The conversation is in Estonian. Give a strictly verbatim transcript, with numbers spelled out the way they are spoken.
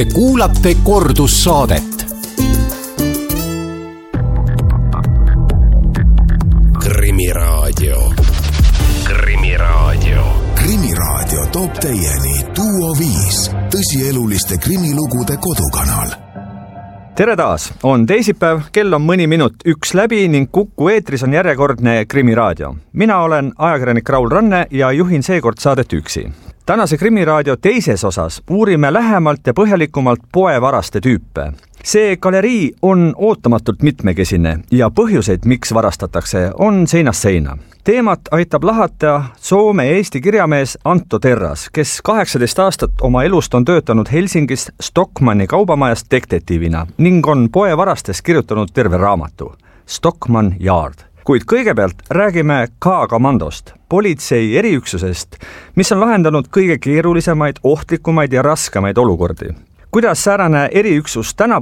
Te kuulate kordussaadet. Krimiraadio. Krimiraadio. Krimiraadio toob teieni Duo viis, tõsieluliste krimilugude kodukanal. Tere taas, on teisipäev, kell on mõni minut üks läbi ning Kuku eetris on järjekordne Krimiraadio. Mina olen ajakirjanik Raul Ranne ja juhin seekord saadet üksi. Tänase Krimiraadio teises osas uurime lähemalt ja põhjalikumalt poevaraste tüüpe. See galerii on ootamatult mitmekesine ja põhjuseid, miks varastatakse, on seinast seina. Teemat aitab lahata Soome-Eesti kirjamees Antto Terras, kes kaheksateist aastat oma elust on töötanud Helsingis Stockmanni kaubamajas detektiivina ning on poevarastes kirjutanud terve raamatu Stockmann Yard. Kuid kõigepealt räägime K-komandost, politsei eriüksusest, mis on lahendanud kõige keerulisemaid, ohtlikumaid ja raskemaid olukordi. Kuidas säärane eriüksus täna